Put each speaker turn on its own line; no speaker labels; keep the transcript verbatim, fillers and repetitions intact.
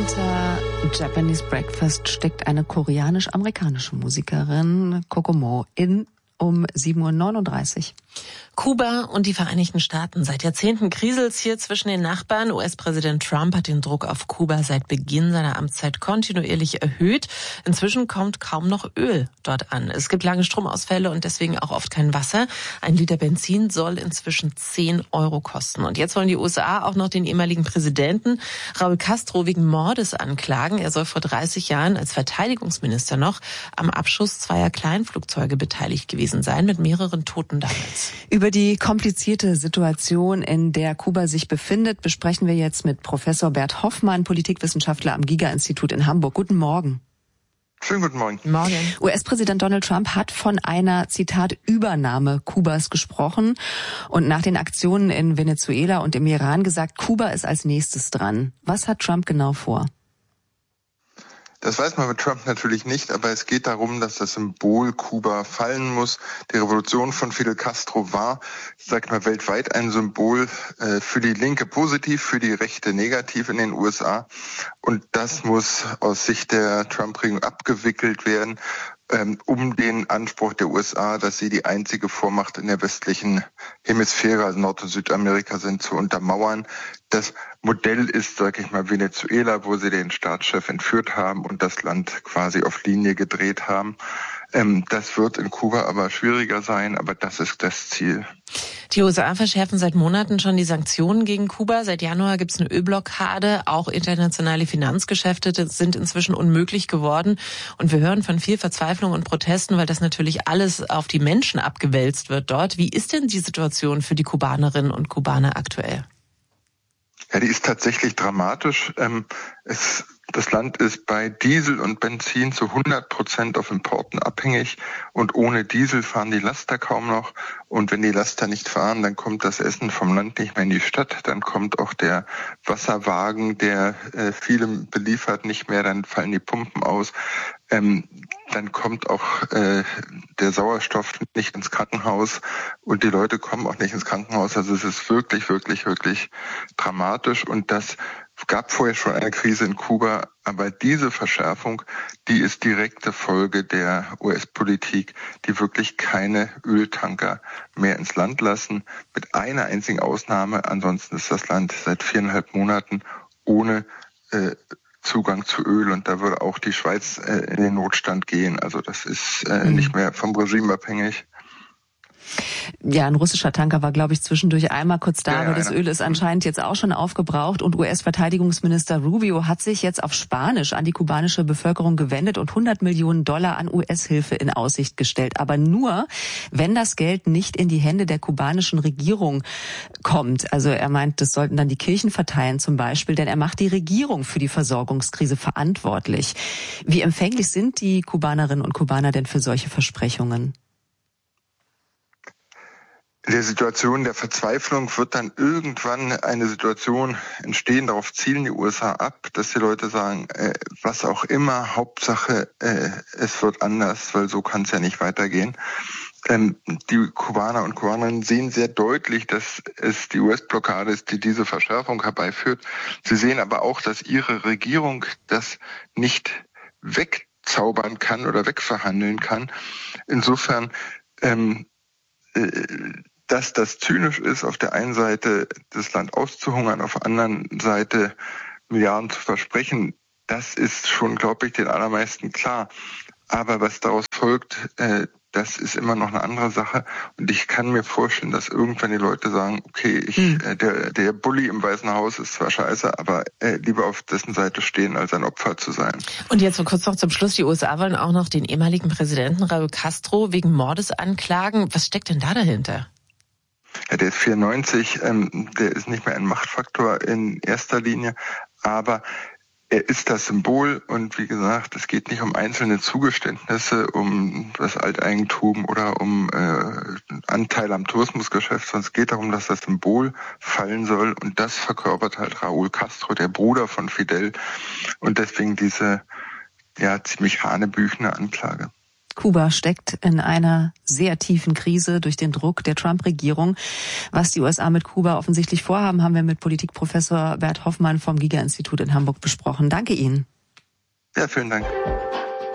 Hinter Japanese Breakfast steckt eine koreanisch-amerikanische Musikerin, Kokomo, in um sieben Uhr neununddreißig.
Kuba und die Vereinigten Staaten. Seit Jahrzehnten kriselt's hier zwischen den Nachbarn. U S-Präsident Trump hat den Druck auf Kuba seit Beginn seiner Amtszeit kontinuierlich erhöht. Inzwischen kommt kaum noch Öl dort an. Es gibt lange Stromausfälle und deswegen auch oft kein Wasser. Ein Liter Benzin soll inzwischen zehn Euro kosten. Und jetzt wollen die U S A auch noch den ehemaligen Präsidenten Raúl Castro wegen Mordes anklagen. Er soll vor dreißig Jahren als Verteidigungsminister noch am Abschuss zweier Kleinflugzeuge beteiligt gewesen sein, mit mehreren Toten damals.
Über die komplizierte Situation, in der Kuba sich befindet, besprechen wir jetzt mit Professor Bert Hoffmann, Politikwissenschaftler am Giga-Institut in Hamburg. Guten Morgen.
Schönen guten Morgen.
Morgen.
U S-Präsident Donald Trump hat von einer, Zitat, Übernahme Kubas gesprochen und nach den Aktionen in Venezuela und im Iran gesagt, Kuba ist als nächstes dran. Was hat Trump genau vor?
Das weiß man mit Trump natürlich nicht, aber es geht darum, dass das Symbol Kuba fallen muss. Die Revolution von Fidel Castro war, sag mal, weltweit ein Symbol äh, für die Linke positiv, für die Rechte negativ in den U S A. Und das muss aus Sicht der Trump-Regierung abgewickelt werden, ähm, um den Anspruch der U S A, dass sie die einzige Vormacht in der westlichen Hemisphäre, also Nord- und Südamerika sind, zu untermauern. Das Modell ist, sag ich mal, Venezuela, wo sie den Staatschef entführt haben und das Land quasi auf Linie gedreht haben. Ähm, das wird in Kuba aber schwieriger sein, aber das ist das Ziel.
Die U S A verschärfen seit Monaten schon die Sanktionen gegen Kuba. Seit Januar gibt es eine Ölblockade. Auch internationale Finanzgeschäfte sind inzwischen unmöglich geworden. Und wir hören von viel Verzweiflung und Protesten, weil das natürlich alles auf die Menschen abgewälzt wird dort. Wie ist denn die Situation für die Kubanerinnen und Kubaner aktuell?
Ja, die ist tatsächlich dramatisch. Ähm, es, das Land ist bei Diesel und Benzin zu hundert Prozent auf Importen abhängig und ohne Diesel fahren die Laster kaum noch. Und wenn die Laster nicht fahren, dann kommt das Essen vom Land nicht mehr in die Stadt. Dann kommt auch der Wasserwagen, der äh, viele beliefert, nicht mehr. Dann fallen die Pumpen aus. Ähm, dann kommt auch äh, der Sauerstoff nicht ins Krankenhaus und die Leute kommen auch nicht ins Krankenhaus. Also es ist wirklich, wirklich, wirklich dramatisch und das gab vorher schon eine Krise in Kuba, aber diese Verschärfung, die ist direkte Folge der U S-Politik, die wirklich keine Öltanker mehr ins Land lassen, mit einer einzigen Ausnahme. Ansonsten ist das Land seit viereinhalb Monaten ohne äh, Zugang zu Öl und da würde auch die Schweiz äh, in den Notstand gehen. Also das ist äh, mhm. nicht mehr vom Regime abhängig.
Ja, ein russischer Tanker war, glaube ich, zwischendurch einmal kurz da,
ja,
aber das
einer.
Öl ist anscheinend jetzt auch schon aufgebraucht und U S-Verteidigungsminister Rubio hat sich jetzt auf Spanisch an die kubanische Bevölkerung gewendet und hundert Millionen Dollar an U S-Hilfe in Aussicht gestellt. Aber nur, wenn das Geld nicht in die Hände der kubanischen Regierung kommt. Also er meint, das sollten dann die Kirchen verteilen zum Beispiel, denn er macht die Regierung für die Versorgungskrise verantwortlich. Wie empfänglich sind die Kubanerinnen und Kubaner denn für solche Versprechungen?
In der Situation der Verzweiflung wird dann irgendwann eine Situation entstehen, darauf zielen die U S A ab, dass die Leute sagen, äh, was auch immer, Hauptsache, äh, es wird anders, weil so kann es ja nicht weitergehen. Ähm, die Kubaner und Kubanerinnen sehen sehr deutlich, dass es die U S-Blockade ist, die diese Verschärfung herbeiführt. Sie sehen aber auch, dass ihre Regierung das nicht wegzaubern kann oder wegverhandeln kann. Insofern ähm, äh, dass das zynisch ist, auf der einen Seite das Land auszuhungern, auf der anderen Seite Milliarden zu versprechen, das ist schon, glaube ich, den allermeisten klar. Aber was daraus folgt, äh, das ist immer noch eine andere Sache. Und ich kann mir vorstellen, dass irgendwann die Leute sagen, okay, ich, hm. äh, der, der Bully im Weißen Haus ist zwar scheiße, aber äh, lieber auf dessen Seite stehen, als ein Opfer zu sein.
Und jetzt kurz noch zum Schluss. Die U S A wollen auch noch den ehemaligen Präsidenten Raúl Castro wegen Mordes anklagen. Was steckt denn da dahinter?
Ja, der ist vierundneunzig, ähm, der ist nicht mehr ein Machtfaktor in erster Linie, aber er ist das Symbol und wie gesagt, es geht nicht um einzelne Zugeständnisse, um das Alteigentum oder um äh, Anteil am Tourismusgeschäft, sondern es geht darum, dass das Symbol fallen soll und das verkörpert halt Raúl Castro, der Bruder von Fidel und deswegen diese ja ziemlich hanebüchene Anklage.
Kuba steckt in einer sehr tiefen Krise durch den Druck der Trump-Regierung. Was die U S A mit Kuba offensichtlich vorhaben, haben wir mit Politikprofessor Bert Hoffmann vom Giga-Institut in Hamburg besprochen. Danke Ihnen.
Ja, vielen Dank.